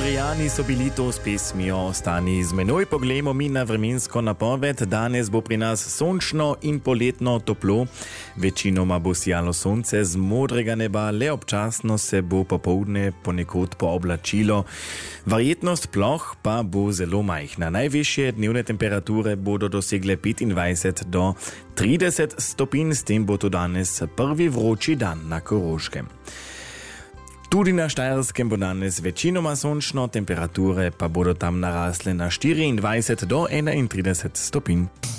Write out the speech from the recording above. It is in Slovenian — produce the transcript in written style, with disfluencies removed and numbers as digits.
Adriani so bili to s pesmijo Ostani z menoj. Poglejmo mi na vremensko napoved. Danes bo pri nas sončno in poletno toplo. Večinoma bo sijalo sonce z modrega neba, le občasno se bo popoldne ponekod pooblačilo. Verjetnost ploh pa bo zelo majhna. Najvišje dnevne temperature bodo dosegle 25 do 30 stopinj, s tem bo to danes prvi vroči dan na Koroškem. Tudi na Štajerskem bo danes večinoma sončno, temperature pa bodo tam narasle na 24 do 31 stopinj.